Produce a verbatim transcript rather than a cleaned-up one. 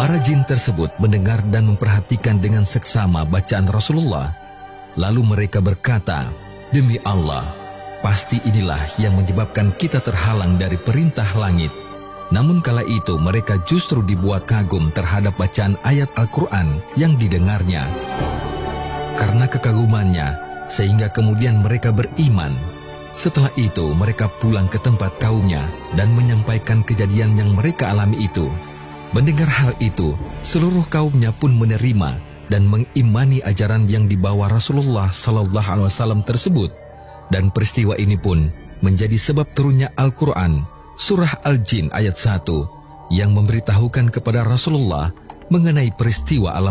Para jin tersebut mendengar dan memperhatikan dengan seksama bacaan Rasulullah. Lalu mereka berkata, "Demi Allah, pasti inilah yang menyebabkan kita terhalang dari perintah langit." Namun kala itu mereka justru dibuat kagum terhadap bacaan ayat Al-Quran yang didengarnya. Karena kekagumannya, sehingga kemudian mereka beriman. Setelah itu mereka pulang ke tempat kaumnya dan menyampaikan kejadian yang mereka alami itu. Mendengar hal itu, seluruh kaumnya pun menerima dan mengimani ajaran yang dibawa Rasulullah Sallallahu Alaihi Wasallam tersebut. Dan peristiwa ini pun menjadi sebab turunnya Al-Quran, Surah Al-Jin ayat satu, yang memberitahukan kepada Rasulullah mengenai peristiwa alam